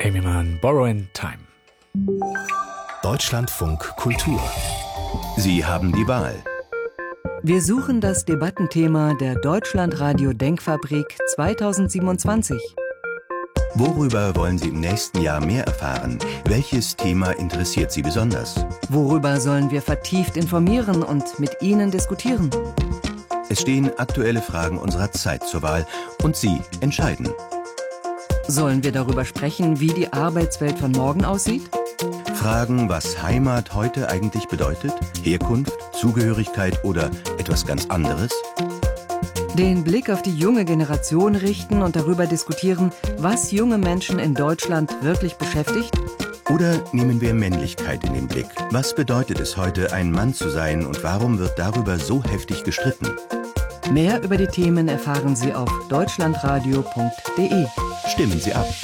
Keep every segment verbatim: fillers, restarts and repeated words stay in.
Amy Mann, Borrowing Time. Deutschlandfunk Kultur. Sie haben die Wahl. Wir suchen das Debattenthema der Deutschlandradio Denkfabrik zweitausendsiebenundzwanzig. Worüber wollen Sie im nächsten Jahr mehr erfahren? Welches Thema interessiert Sie besonders? Worüber sollen wir vertieft informieren und mit Ihnen diskutieren? Es stehen aktuelle Fragen unserer Zeit zur Wahl und Sie entscheiden. Sollen wir darüber sprechen, wie die Arbeitswelt von morgen aussieht? Fragen, was Heimat heute eigentlich bedeutet? Herkunft, Zugehörigkeit oder etwas ganz anderes? Den Blick auf die junge Generation richten und darüber diskutieren, was junge Menschen in Deutschland wirklich beschäftigt? Oder nehmen wir Männlichkeit in den Blick? Was bedeutet es heute, ein Mann zu sein und warum wird darüber so heftig gestritten? Mehr über die Themen erfahren Sie auf deutschlandradio punkt de. Stimmen Sie ab.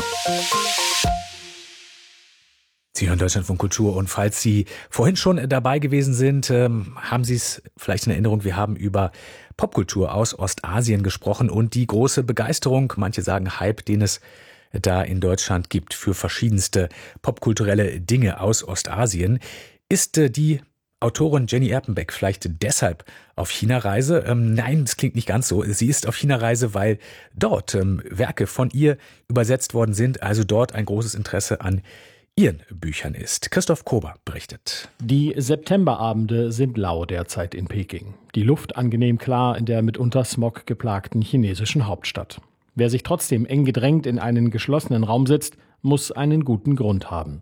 Sie hören Deutschlandfunk Kultur und falls Sie vorhin schon dabei gewesen sind, ähm, haben Sie es vielleicht in Erinnerung, wir haben über Popkultur aus Ostasien gesprochen und die große Begeisterung, manche sagen Hype, den es da in Deutschland gibt für verschiedenste popkulturelle Dinge aus Ostasien. Ist äh, die Autorin Jenny Erpenbeck vielleicht deshalb auf China-Reise? Ähm, nein, das klingt nicht ganz so. Sie ist auf China-Reise, weil dort ähm, Werke von ihr übersetzt worden sind, also dort ein großes Interesse an ihren Büchern ist. Christoph Kober berichtet. Die Septemberabende sind lau derzeit in Peking. Die Luft angenehm klar in der mitunter Smog geplagten chinesischen Hauptstadt. Wer sich trotzdem eng gedrängt in einen geschlossenen Raum setzt, muss einen guten Grund haben.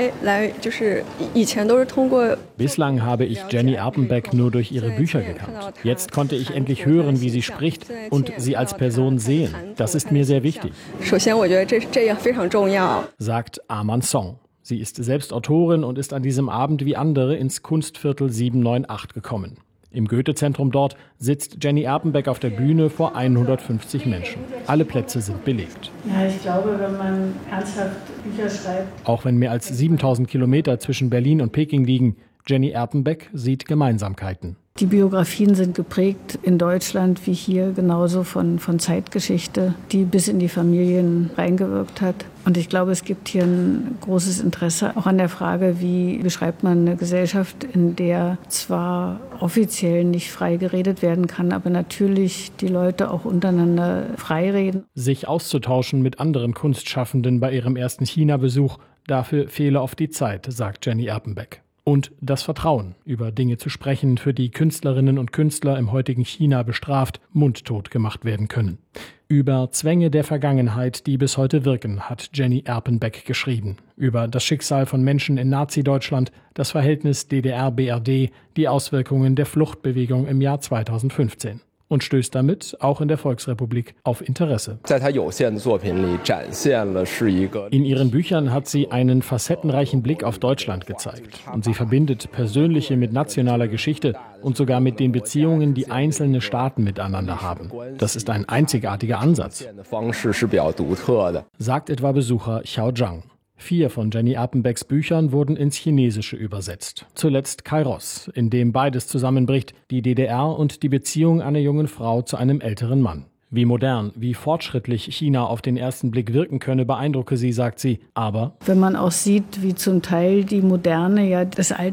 Bislang habe ich Jenny Erpenbeck nur durch ihre Bücher gekannt. Jetzt konnte ich endlich hören, wie sie spricht und sie als Person sehen. Das ist mir sehr wichtig, sagt Aman Song. Sie ist selbst Autorin und ist an diesem Abend wie andere ins Kunstviertel sieben neun acht gekommen. Im Goethe-Zentrum dort sitzt Jenny Erpenbeck auf der Bühne vor hundertfünfzig Menschen. Alle Plätze sind belegt. Ja, ich glaube, wenn man ernsthaft Bücher schreibt. Auch wenn mehr als siebentausend Kilometer zwischen Berlin und Peking liegen, Jenny Erpenbeck sieht Gemeinsamkeiten. Die Biografien sind geprägt in Deutschland wie hier genauso von, von Zeitgeschichte, die bis in die Familien reingewirkt hat. Und ich glaube, es gibt hier ein großes Interesse auch an der Frage, wie beschreibt man eine Gesellschaft, in der zwar offiziell nicht frei geredet werden kann, aber natürlich die Leute auch untereinander frei reden. Sich auszutauschen mit anderen Kunstschaffenden bei ihrem ersten China-Besuch, dafür fehle oft die Zeit, sagt Jenny Erpenbeck. Und das Vertrauen, über Dinge zu sprechen, für die Künstlerinnen und Künstler im heutigen China bestraft, mundtot gemacht werden können. Über Zwänge der Vergangenheit, die bis heute wirken, hat Jenny Erpenbeck geschrieben. Über das Schicksal von Menschen in Nazi-Deutschland, das Verhältnis D D R B R D, die Auswirkungen der Fluchtbewegung im Jahr zweitausendfünfzehn. Und stößt damit, auch in der Volksrepublik, auf Interesse. In ihren Büchern hat sie einen facettenreichen Blick auf Deutschland gezeigt. Und sie verbindet Persönliche mit nationaler Geschichte und sogar mit den Beziehungen, die einzelne Staaten miteinander haben. Das ist ein einzigartiger Ansatz, sagt etwa Besucher Xiao Zhang. Vier von Jenny Erpenbecks Büchern wurden ins Chinesische übersetzt. Zuletzt Kairos, in dem beides zusammenbricht, die D D R und die Beziehung einer jungen Frau zu einem älteren Mann. Wie modern, wie fortschrittlich China auf den ersten Blick wirken könne, beeindrucke sie, sagt sie. Aber wenn man auch sieht, wie zum Teil die Moderne ja das Alte